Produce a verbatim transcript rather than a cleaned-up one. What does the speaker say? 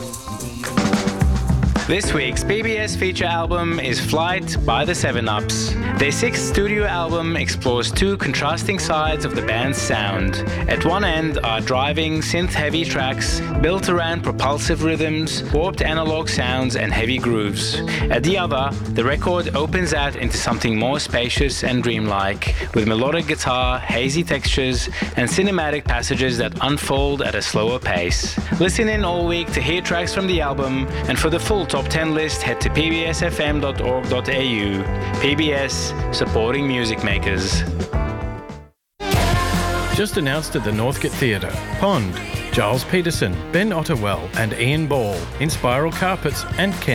This week's P B S feature album is Flight by the Seven Ups. Their sixth studio album explores two contrasting sides of the band's sound. At one end are driving, synth-heavy tracks built around propulsive rhythms, warped analog sounds and heavy grooves. At the other, the record opens out into something more spacious and dreamlike, with melodic guitar, hazy textures and cinematic passages that unfold at a slower pace. Listen in all week to hear tracks from the album, and for the full top ten list, head to p b s f m dot org dot a u. P B S, supporting music makers. Just announced at the Northcote Theatre, Pond, Giles Peterson, Ben Otterwell and Ian Ball in Spiral Carpets and Ken